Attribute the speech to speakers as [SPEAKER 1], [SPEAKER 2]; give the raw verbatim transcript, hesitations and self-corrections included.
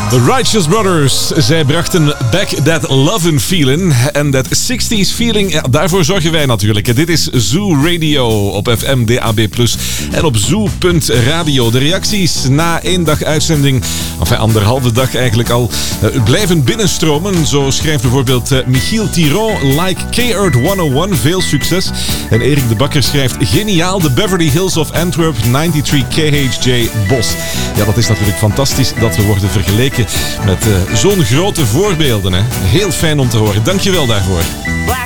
[SPEAKER 1] The Righteous Brothers, zij brachten back that lovin' feeling. En that sixties feeling, ja, daarvoor zorgen wij natuurlijk. Dit is Zoo Radio op F M, D A B plus, en op zoo punt radio. De reacties na één dag uitzending, enfin anderhalve dag eigenlijk al, uh, blijven binnenstromen. Zo schrijft bijvoorbeeld uh, Michiel Thiron, like K-Earth honderdéén, veel succes. En Erik de Bakker schrijft, geniaal, de Beverly Hills of Antwerp, drieënnegentig K H J Bos. Ja, dat is natuurlijk fantastisch dat we worden vergeleken met uh, zo'n grote voorbeelden. Hè. Heel fijn om te horen. Dankjewel daarvoor.
[SPEAKER 2] Black